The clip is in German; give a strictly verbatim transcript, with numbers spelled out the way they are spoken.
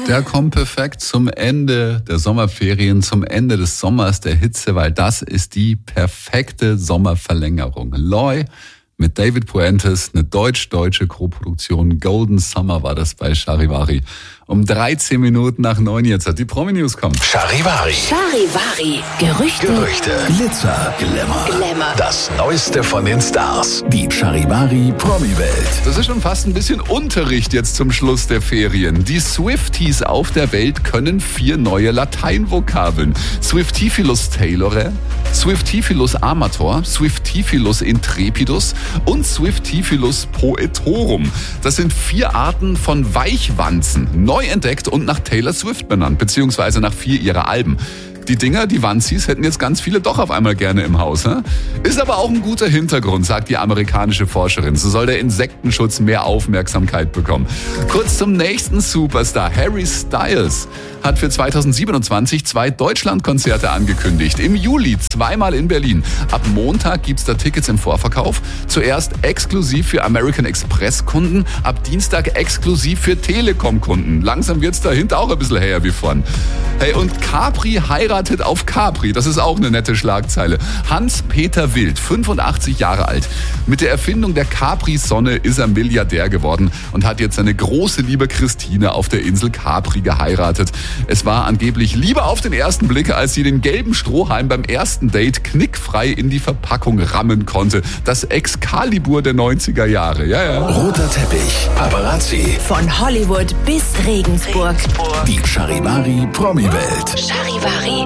Der kommt perfekt zum Ende der Sommerferien, zum Ende des Sommers der Hitze, weil das ist die perfekte Sommerverlängerung. Loy mit David Puentes, eine deutsch-deutsche Koproduktion. Golden Summer war das bei Charivari. Um dreizehn Minuten nach neun jetzt hat die Promi-News kommt. Charivari. Charivari. Gerüchte. Gerüchte. Glitzer, Glamour. Glamour. Das Neueste von den Stars. Die Charivari Promi-Welt. Das ist schon fast ein bisschen Unterricht jetzt zum Schluss der Ferien. Die Swifties auf der Welt können vier neue Lateinvokabeln. Swiftifilus tailore, Swiftifilus amator, Swiftifilus intrepidus und Swiftifilus poetorum. Das sind vier Arten von Weichwanzen, neu entdeckt und nach Taylor Swift benannt, beziehungsweise nach vier ihrer Alben. Die Dinger, die Wanzis, hätten jetzt ganz viele doch auf einmal gerne im Haus. He? Ist aber auch ein guter Hintergrund, sagt die amerikanische Forscherin. So soll der Insektenschutz mehr Aufmerksamkeit bekommen. Kurz zum nächsten Superstar. Harry Styles hat für zweitausendsiebenundzwanzig zwei Deutschlandkonzerte angekündigt. Im Juli zweimal in Berlin. Ab Montag gibt's da Tickets im Vorverkauf. Zuerst exklusiv für American Express-Kunden, ab Dienstag exklusiv für Telekom-Kunden. Langsam wird's dahinter auch ein bisschen her wie vorn. Hey, und Capri heiratet auf Capri. Das ist auch eine nette Schlagzeile. Hans-Peter Wild, fünfundachtzig Jahre alt. Mit der Erfindung der Capri-Sonne ist er Milliardär geworden und hat jetzt seine große Liebe Christine auf der Insel Capri geheiratet. Es war angeblich Liebe auf den ersten Blick, als sie den gelben Strohhalm beim ersten Date knickfrei in die Verpackung rammen konnte. Das Excalibur der neunziger Jahre. Ja, ja. Roter Teppich, Paparazzi. Von Hollywood bis Regensburg. Die Charivari Promi-Welt. Charivari.